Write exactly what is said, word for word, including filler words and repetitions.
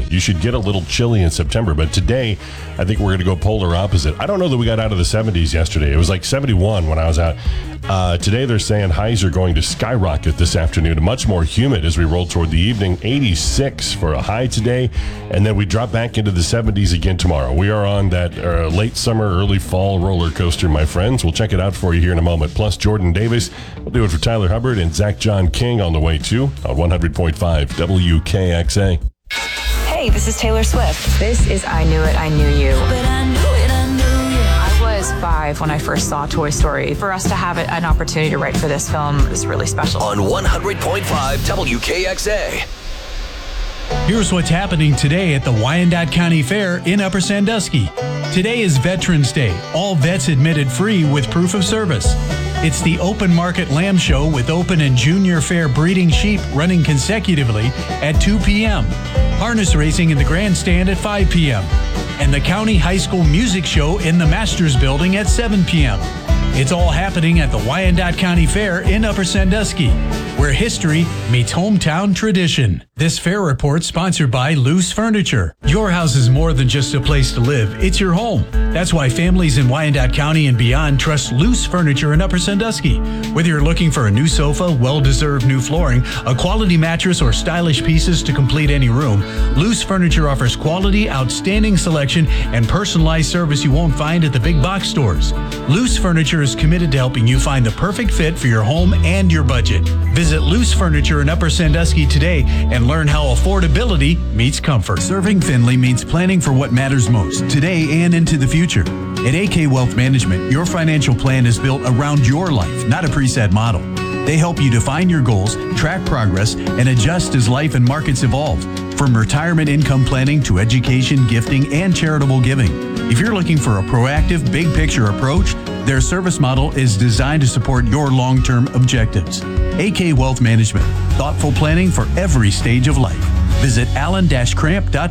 You should get a little chilly in September, but today I think we're going to go polar opposite. I don't know that we got out of the seventies yesterday. It was like seventy-one when I was out. Uh, today they're saying highs are going to skyrocket this afternoon. Much more humid as we roll toward the evening. eighty-six for a high today, and then we drop back into the seventies again tomorrow. We are on that uh, late summer, early fall roller coaster, my friends. We'll check it out for you here in a moment. Plus Jordan Davis. We'll do it for Tyler Hubbard and Zach John King on the way too on one hundred point five W K X A. Hey, this is Taylor Swift. This is I Knew It, I Knew You. But I knew it, I knew you. I was five when I first saw Toy Story. For us to have an opportunity to write for this film is really special. On one hundred point five W K X A. Here's what's happening today at the Wyandotte County Fair in Upper Sandusky. Today is Veterans Day. All vets admitted free with proof of service. It's the Open Market Lamb Show with open and junior fair breeding sheep running consecutively at two p.m. Harness racing in the grandstand at five p.m. And the County High School Music Show in the Masters Building at seven p.m. It's all happening at the Wyandotte County Fair in Upper Sandusky, where history meets hometown tradition. This fair report sponsored by Loose Furniture. Your house is more than just a place to live. It's your home. That's why families in Wyandotte County and beyond trust Loose Furniture in Upper Sandusky. Whether you're looking for a new sofa, well-deserved new flooring, a quality mattress, or stylish pieces to complete any room, Loose Furniture offers quality, outstanding selection, and personalized service you won't find at the big box stores. Loose Furniture is committed to helping you find the perfect fit for your home and your budget. Visit Loose Furniture in Upper Sandusky today and learn how affordability meets comfort. Serving Findlay means planning for what matters most, today and into the future. At A K Wealth Management, your financial plan is built around your life, not a preset model. They help you define your goals, track progress, and adjust as life and markets evolve. From retirement income planning to education, gifting, and charitable giving. If you're looking for a proactive, big picture approach, their service model is designed to support your long-term objectives. A K Wealth Management, thoughtful planning for every stage of life. Visit allen dash cramp dot com.